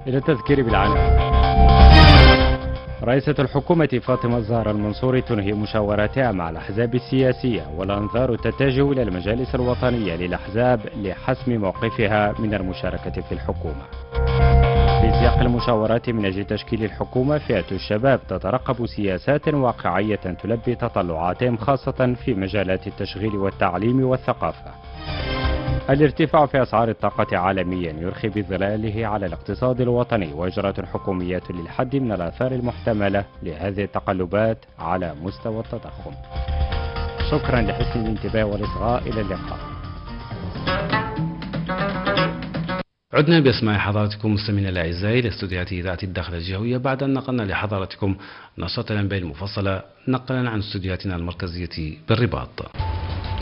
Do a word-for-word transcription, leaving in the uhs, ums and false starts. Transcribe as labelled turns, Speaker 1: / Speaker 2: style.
Speaker 1: إلى التذكير بالعناوين. رئيسة الحكومة فاطمة الزهراء المنصوري تنهي مشاوراتها مع الأحزاب السياسية، والأنظار تتجه إلى المجالس الوطنية للأحزاب لحسم موقفها من المشاركة في الحكومة. في سياق المشاورات من أجل تشكيل الحكومة، فئة الشباب تترقب سياسات واقعية تلبي تطلعاتهم، خاصة في مجالات التشغيل والتعليم والثقافة. الارتفاع في أسعار الطاقة عالميا يرخي بظلاله على الاقتصاد الوطني، وإجراءات حكومية للحد من الآثار المحتملة لهذه التقلبات على مستوى التضخم. شكرا لحسن الانتباه والإصغاء، إلى اللقاء.
Speaker 2: عدنا بأسماع حضراتكم مستمعينا الأعزاء إلى استوديوهات إذاعة الداخل الجوية بعد أن نقلنا لحضراتكم نشرة الأنباء المفصلة نقلا عن استوديوهاتنا المركزية بالرباط.